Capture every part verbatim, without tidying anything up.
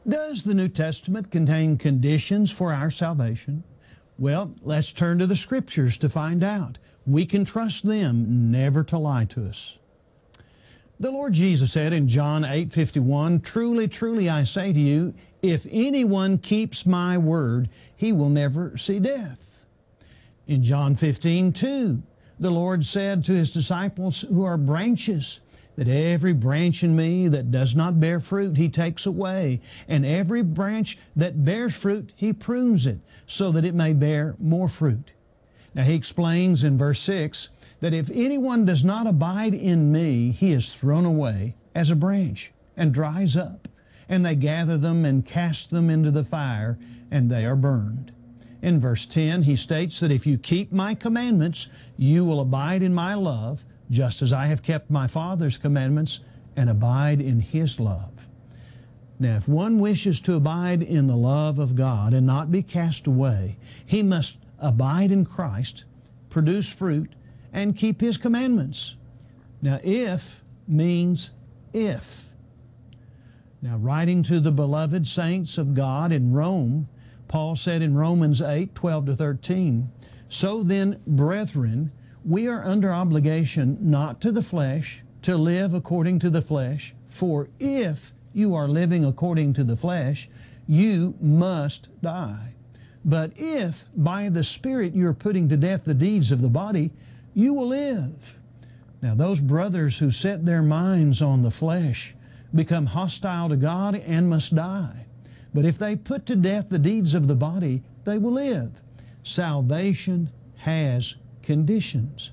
Does the New Testament contain conditions for our salvation? Well, let's turn to the Scriptures to find out. We can trust them never to lie to us. The Lord Jesus said in John eight fifty-one, "Truly, truly, I say to you, if anyone keeps my word, he will never see death." In John fifteen two, the Lord said to His disciples who are branches, that every branch in me that does not bear fruit, He takes away, and every branch that bears fruit, He prunes it, so that it may bear more fruit. Now He explains in verse six that if anyone does not abide in me, he is thrown away as a branch and dries up, and they gather them and cast them into the fire, and they are burned. In verse ten, He states that if you keep my commandments, you will abide in my love, just as I have kept my Father's commandments and abide in His love. Now, if one wishes to abide in the love of God and not be cast away, he must abide in Christ, produce fruit, and keep His commandments. Now, if means if. Now, writing to the beloved saints of God in Rome, Paul said in Romans eight twelve to thirteen, "So then, brethren, we are under obligation not to the flesh, to live according to the flesh. For if you are living according to the flesh, you must die. But if by the Spirit you are putting to death the deeds of the body, you will live." Now those brothers who set their minds on the flesh become hostile to God and must die. But if they put to death the deeds of the body, they will live. Salvation has conditions.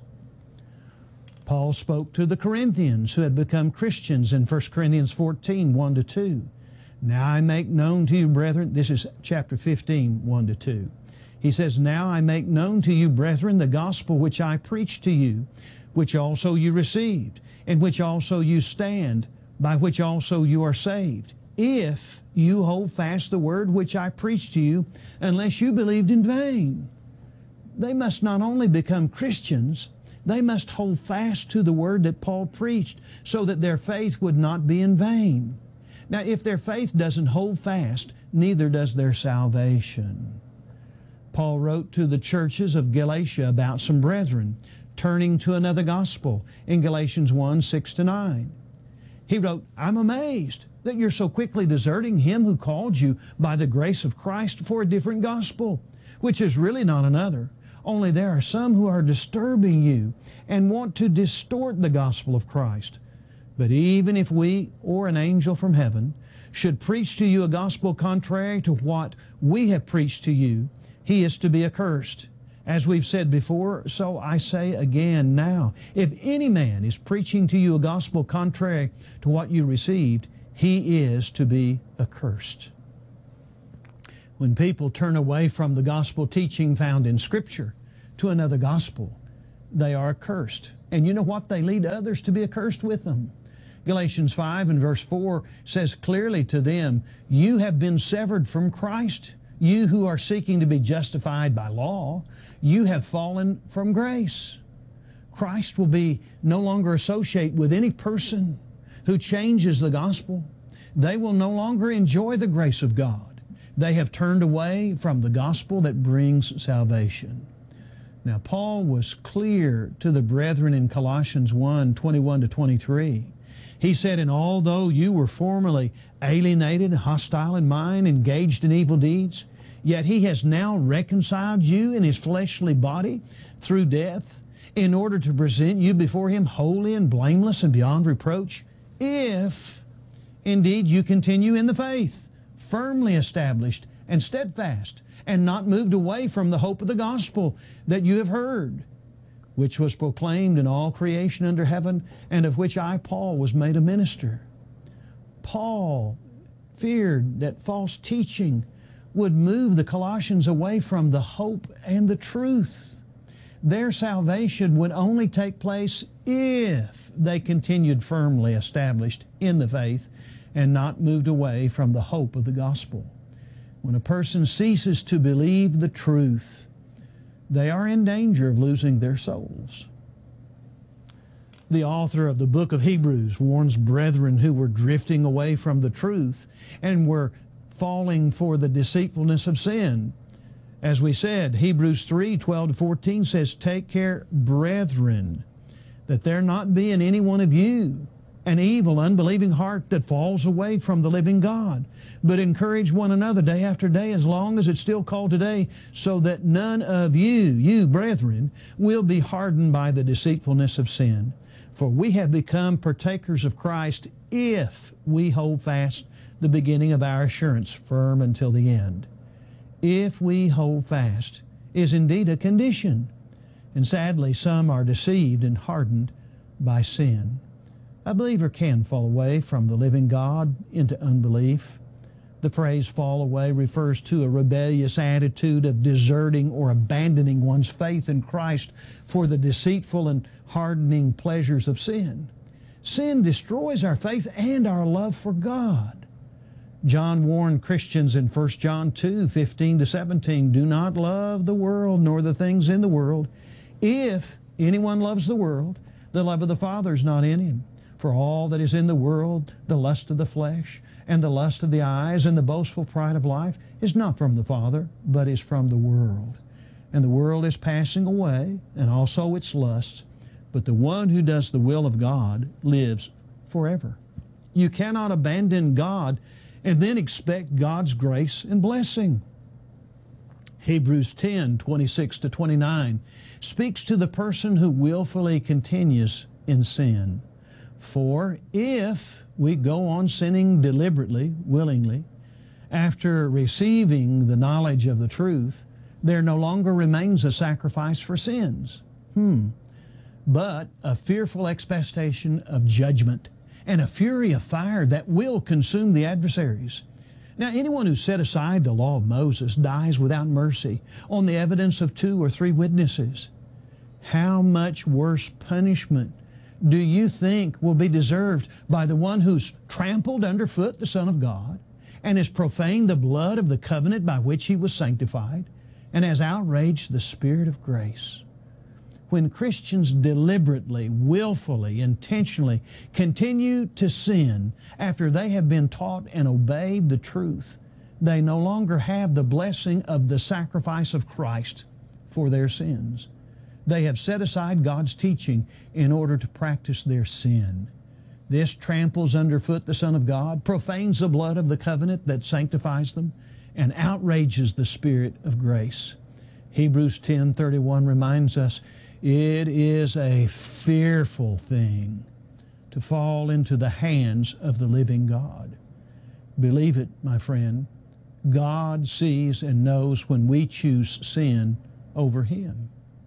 Paul spoke to the Corinthians who had become Christians in First Corinthians fourteen, one to two. "Now I make known to you, brethren," this is chapter fifteen, one to two. He says, "Now I make known to you, brethren, the gospel which I preached to you, which also you received, in which also you stand, by which also you are saved, if you hold fast the word which I preached to you, unless you believed in vain." They must not only become Christians, they must hold fast to the word that Paul preached so that their faith would not be in vain. Now, if their faith doesn't hold fast, neither does their salvation. Paul wrote to the churches of Galatia about some brethren turning to another gospel in Galatians one, six to nine. He wrote, "I'm amazed that you're so quickly deserting Him who called you by the grace of Christ for a different gospel, which is really not another. Only there are some who are disturbing you and want to distort the gospel of Christ. But even if we or an angel from heaven should preach to you a gospel contrary to what we have preached to you, he is to be accursed. As we've said before, so I say again now, if any man is preaching to you a gospel contrary to what you received, he is to be accursed." When people turn away from the gospel teaching found in Scripture to another gospel, they are accursed. And you know what? They lead others to be accursed with them. Galatians five and verse four says clearly to them, "You have been severed from Christ. You who are seeking to be justified by law, you have fallen from grace." Christ will be no longer associate with any person who changes the gospel. They will no longer enjoy the grace of God. They have turned away from the gospel that brings salvation. Now, Paul was clear to the brethren in Colossians one, twenty-one to twenty-three. He said, "And although you were formerly alienated, hostile in mind, engaged in evil deeds, yet He has now reconciled you in His fleshly body through death, in order to present you before Him holy and blameless and beyond reproach, if indeed you continue in the faith, firmly established and steadfast, and not moved away from the hope of the gospel that you have heard, which was proclaimed in all creation under heaven, and of which I, Paul, was made a minister." Paul feared that false teaching would move the Colossians away from the hope and the truth. Their salvation would only take place if they continued firmly established in the faith and not moved away from the hope of the gospel. When a person ceases to believe the truth, they are in danger of losing their souls. The author of the book of Hebrews warns brethren who were drifting away from the truth and were falling for the deceitfulness of sin. As we said, Hebrews three, twelve to fourteen says, "Take care, brethren, that there not be in any one of you an evil, unbelieving heart that falls away from the living God, but encourage one another day after day, as long as it's still called today, so that none of you, you brethren, will be hardened by the deceitfulness of sin. For we have become partakers of Christ if we hold fast the beginning of our assurance firm until the end." If we hold fast is indeed a condition. And sadly, some are deceived and hardened by sin. A believer can fall away from the living God into unbelief. The phrase fall away refers to a rebellious attitude of deserting or abandoning one's faith in Christ for the deceitful and hardening pleasures of sin. Sin destroys our faith and our love for God. John warned Christians in First John two, fifteen to seventeen, "Do not love the world nor the things in the world. If anyone loves the world, the love of the Father is not in him. For all that is in the world, the lust of the flesh, and the lust of the eyes, and the boastful pride of life, is not from the Father, but is from the world. And the world is passing away, and also its lusts, but the one who does the will of God lives forever." You cannot abandon God and then expect God's grace and blessing. Hebrews ten, twenty-six to twenty-nine speaks to the person who willfully continues in sin. "For if we go on sinning deliberately, willingly, after receiving the knowledge of the truth, there no longer remains a sacrifice for sins, hmm, but a fearful expectation of judgment and a fury of fire that will consume the adversaries. Now, anyone who set aside the law of Moses dies without mercy on the evidence of two or three witnesses. How much worse punishment do you think will be deserved by the one who's trampled underfoot the Son of God and has profaned the blood of the covenant by which he was sanctified and has outraged the Spirit of grace?" When Christians deliberately, willfully, intentionally continue to sin after they have been taught and obeyed the truth, they no longer have the blessing of the sacrifice of Christ for their sins. They have set aside God's teaching in order to practice their sin. This tramples underfoot the Son of God, profanes the blood of the covenant that sanctifies them, and outrages the Spirit of grace. Hebrews ten thirty-one reminds us, "It is a fearful thing to fall into the hands of the living God." Believe it, my friend. God sees and knows when we choose sin over Him.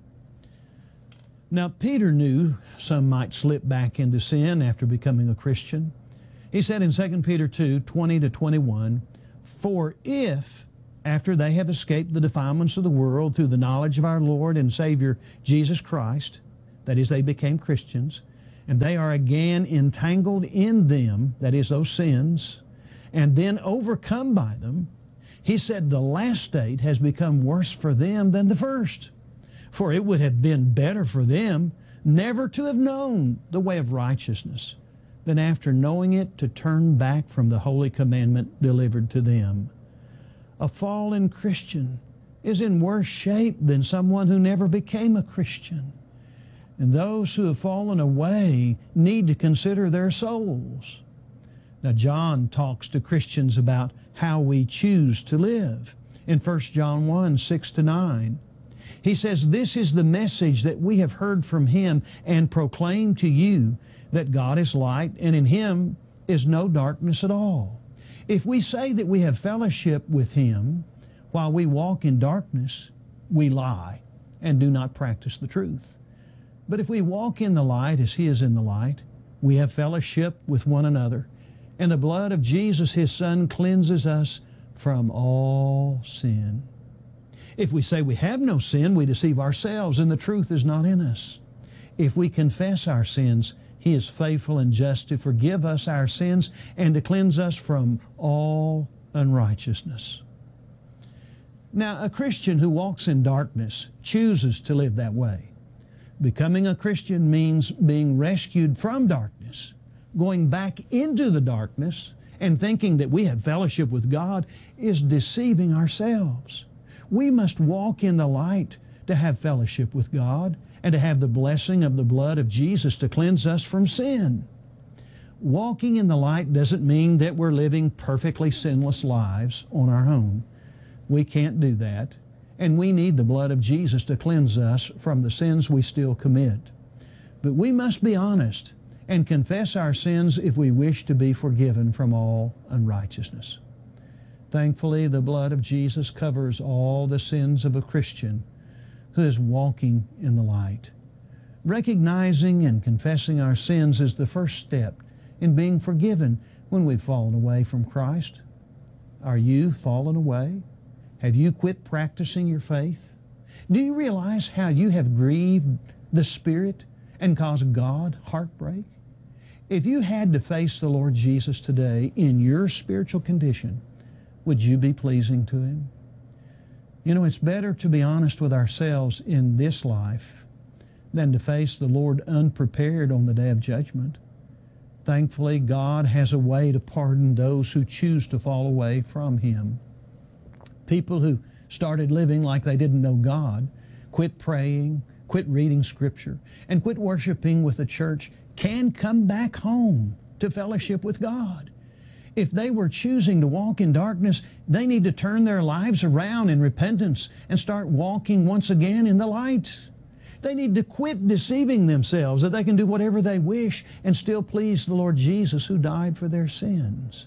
Now, Peter knew some might slip back into sin after becoming a Christian. He said in Second Peter two, twenty to twenty-one, "For if, after they have escaped the defilements of the world through the knowledge of our Lord and Savior Jesus Christ," that is, they became Christians, "and they are again entangled in them," that is, those sins, "and then overcome by them," he said the last state has become worse for them than the first. For it would have been better for them never to have known the way of righteousness than after knowing it to turn back from the holy commandment delivered to them. A fallen Christian is in worse shape than someone who never became a Christian. And those who have fallen away need to consider their souls. Now, John talks to Christians about how we choose to live in First John one, six to nine. He says, "This is the message that we have heard from Him and proclaim to you, that God is light, and in Him is no darkness at all. If we say that we have fellowship with Him while we walk in darkness, we lie and do not practice the truth. But if we walk in the light as He is in the light, we have fellowship with one another, and the blood of Jesus, His Son, cleanses us from all sin. If we say we have no sin, we deceive ourselves, and the truth is not in us. If we confess our sins, He is faithful and just to forgive us our sins and to cleanse us from all unrighteousness." Now, a Christian who walks in darkness chooses to live that way. Becoming a Christian means being rescued from darkness, going back into the darkness, and thinking that we have fellowship with God is deceiving ourselves. We must walk in the light to have fellowship with God and to have the blessing of the blood of Jesus to cleanse us from sin. Walking in the light doesn't mean that we're living perfectly sinless lives on our own. We can't do that, and we need the blood of Jesus to cleanse us from the sins we still commit. But we must be honest and confess our sins if we wish to be forgiven from all unrighteousness. Thankfully, the blood of Jesus covers all the sins of a Christian who is walking in the light. Recognizing and confessing our sins is the first step in being forgiven when we've fallen away from Christ. Are you fallen away? Have you quit practicing your faith? Do you realize how you have grieved the Spirit and caused God heartbreak? If you had to face the Lord Jesus today in your spiritual condition, would you be pleasing to Him? You know, it's better to be honest with ourselves in this life than to face the Lord unprepared on the day of judgment. Thankfully, God has a way to pardon those who choose to fall away from Him. People who started living like they didn't know God, quit praying, quit reading Scripture, and quit worshiping with the church can come back home to fellowship with God. If they were choosing to walk in darkness, they need to turn their lives around in repentance and start walking once again in the light. They need to quit deceiving themselves that they can do whatever they wish and still please the Lord Jesus who died for their sins.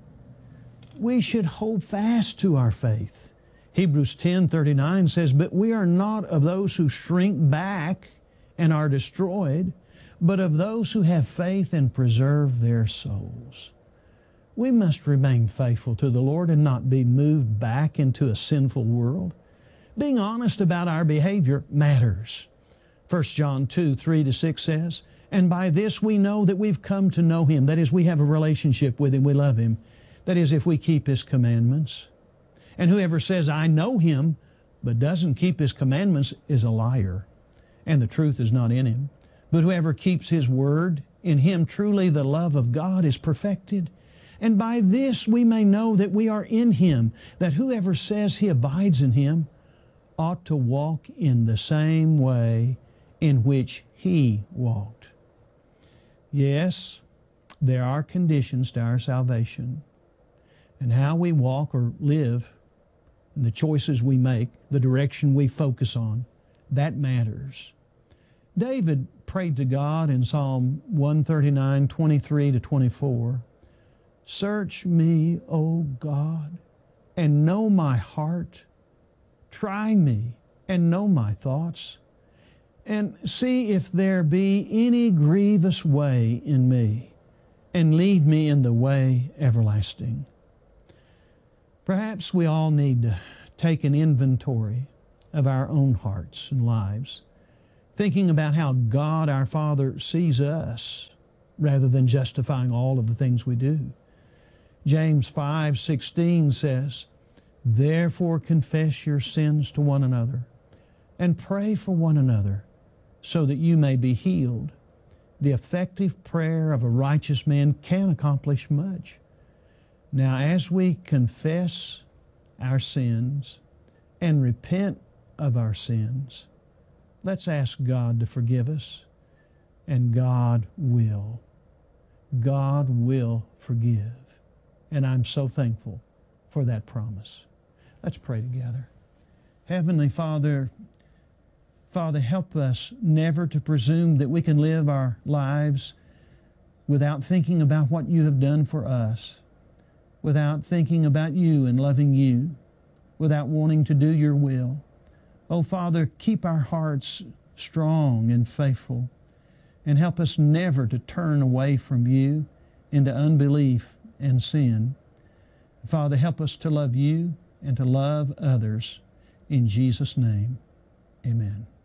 We should hold fast to our faith. Hebrews ten thirty-nine says, "But we are not of those who shrink back and are destroyed, but of those who have faith and preserve their souls." We must remain faithful to the Lord and not be moved back into a sinful world. Being honest about our behavior matters. First John two, three to six says, "And by this we know that we've come to know Him." That is, we have a relationship with Him, we love Him. That is, if we keep His commandments. And whoever says, "I know Him," but doesn't keep His commandments is a liar, and the truth is not in him. But whoever keeps His word, in him truly the love of God is perfected. And by this we may know that we are in Him, that whoever says he abides in Him ought to walk in the same way in which He walked. Yes, there are conditions to our salvation, and how we walk or live, and the choices we make, the direction we focus on, that matters. David prayed to God in Psalm one thirty-nine, twenty-three to twenty-four, "Search me, O God, and know my heart. Try me and know my thoughts, and see if there be any grievous way in me, and lead me in the way everlasting." Perhaps we all need to take an inventory of our own hearts and lives, thinking about how God our Father sees us rather than justifying all of the things we do. James five sixteen says, "Therefore confess your sins to one another and pray for one another so that you may be healed. The effective prayer of a righteous man can accomplish much." Now, as we confess our sins and repent of our sins, let's ask God to forgive us, and God will. God will forgive. And I'm so thankful for that promise. Let's pray together. Heavenly Father, Father, help us never to presume that we can live our lives without thinking about what You have done for us, without thinking about You and loving You, without wanting to do Your will. Oh, Father, keep our hearts strong and faithful, and help us never to turn away from You into unbelief and sin. Father, help us to love You and to love others. In Jesus' name, amen.